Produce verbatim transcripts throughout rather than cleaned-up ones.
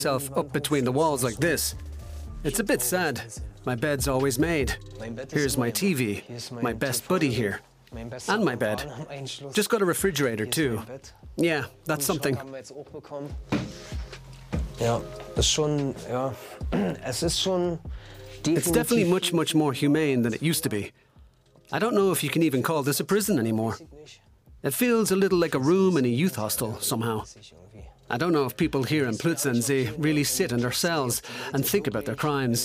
myself up between the walls like this. It's a bit sad. My bed's always made. Here's my T V, my best buddy here, and my bed. Just got a refrigerator too. Yeah, that's something. It's definitely much, much more humane than it used to be. I don't know if you can even call this a prison anymore. It feels a little like a room in a youth hostel, somehow. I don't know if people here in Plötzensee really sit in their cells and think about their crimes.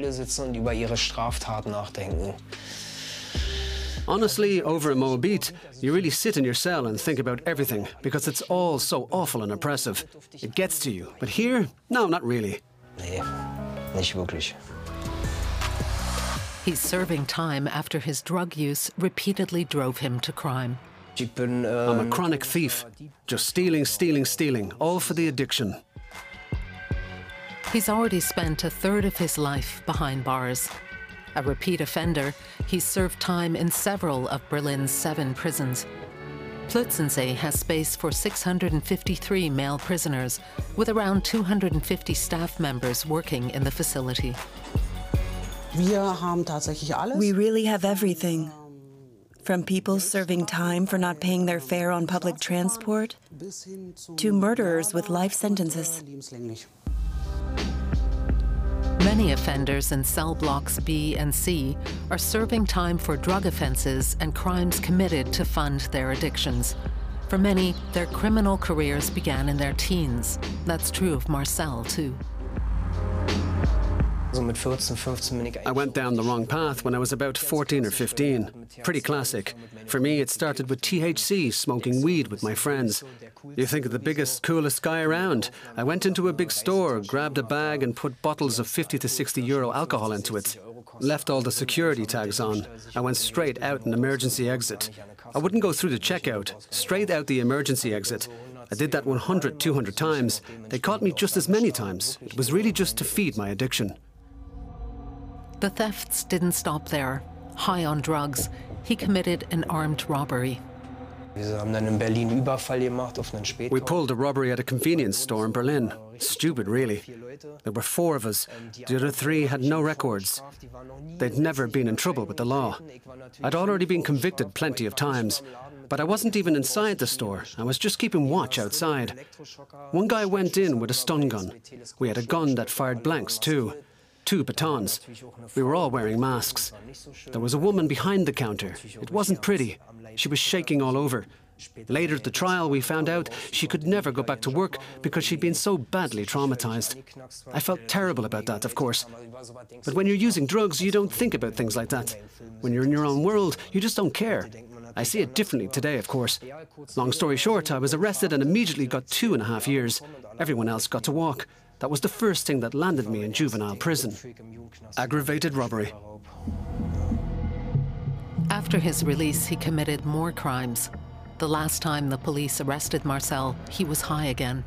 Honestly, over in Moabit, you really sit in your cell and think about everything, because it's all so awful and oppressive. It gets to you. But here, no, not really. He's serving time after his drug use repeatedly drove him to crime. I'm a chronic thief. Just stealing, stealing, stealing, all for the addiction. He's already spent a third of his life behind bars. A repeat offender, he's served time in several of Berlin's seven prisons. Plötzensee has space for six hundred fifty-three male prisoners, with around two hundred fifty staff members working in the facility. We really have everything. From people serving time for not paying their fare on public transport, to murderers with life sentences. Many offenders in cell blocks B and C are serving time for drug offenses and crimes committed to fund their addictions. For many, their criminal careers began in their teens. That's true of Marcel, too. I went down the wrong path when I was about fourteen or fifteen. Pretty classic. For me, it started with T H C, smoking weed with my friends. You think of the biggest, coolest guy around. I went into a big store, grabbed a bag and put bottles of fifty to sixty euro alcohol into it. Left all the security tags on. I went straight out an emergency exit. I wouldn't go through the checkout, straight out the emergency exit. I did that one hundred, two hundred times. They caught me just as many times. It was really just to feed my addiction. The thefts didn't stop there. High on drugs, he committed an armed robbery. We pulled a robbery at a convenience store in Berlin. Stupid, really. There were four of us. The other three had no records. They'd never been in trouble with the law. I'd already been convicted plenty of times, but I wasn't even inside the store. I was just keeping watch outside. One guy went in with a stun gun. We had a gun that fired blanks, too. Two batons. We were all wearing masks. There was a woman behind the counter. It wasn't pretty. She was shaking all over. Later at the trial, we found out she could never go back to work because she'd been so badly traumatized. I felt terrible about that, of course. But when you're using drugs, you don't think about things like that. When you're in your own world, you just don't care. I see it differently today, of course. Long story short, I was arrested and immediately got two and a half years. Everyone else got to walk. That was the first thing that landed me in juvenile prison. Aggravated robbery. After his release, he committed more crimes. The last time the police arrested Marcel, he was high again.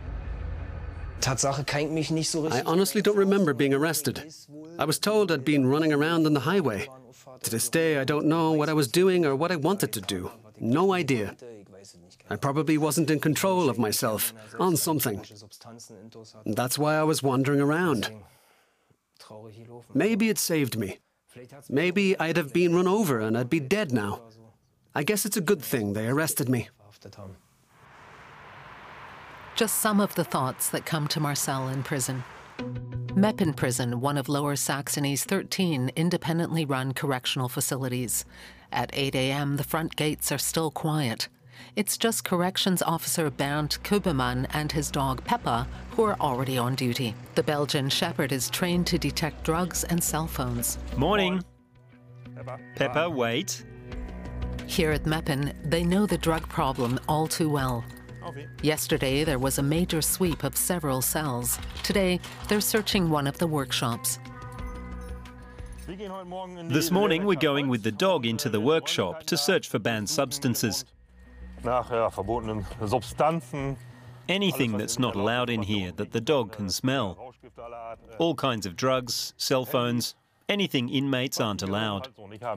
I honestly don't remember being arrested. I was told I'd been running around on the highway. To this day, I don't know what I was doing or what I wanted to do. No idea. I probably wasn't in control of myself, on something. That's why I was wandering around. Maybe it saved me. Maybe I'd have been run over and I'd be dead now. I guess it's a good thing they arrested me. Just some of the thoughts that come to Marcel in prison. Meppen Prison, one of Lower Saxony's thirteen independently run correctional facilities. At eight A M, the front gates are still quiet. It's just Corrections Officer Bernd Kubermann and his dog Peppa who are already on duty. The Belgian Shepherd is trained to detect drugs and cell phones. Morning. Peppa, wait. Here at Meppen, they know the drug problem all too well. Yesterday, there was a major sweep of several cells. Today, they're searching one of the workshops. This morning, we're going with the dog into the workshop to search for banned substances. Anything that's not allowed in here that the dog can smell. All kinds of drugs, cell phones, anything inmates aren't allowed.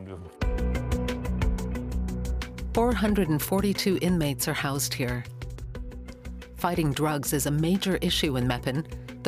four hundred forty-two inmates are housed here. Fighting drugs is a major issue in Meppen.